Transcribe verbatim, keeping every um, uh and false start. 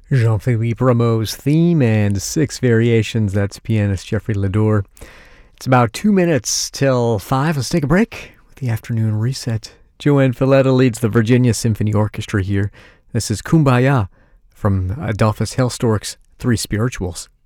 Jean-Philippe Rameau's theme and six variations. That's pianist Jeffrey Lador. It's about two minutes till five. Let's take a break with the afternoon reset. Joanne Filletta leads the Virginia Symphony Orchestra here. This is Kumbaya from Adolphus Hailstork's Three Spirituals.